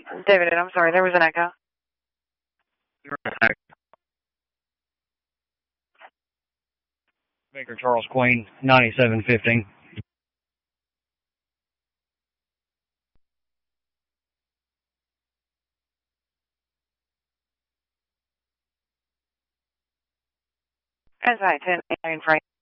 David, I'm sorry, there was an echo. Baker Charles Queen, 9715. SI 10 Frank.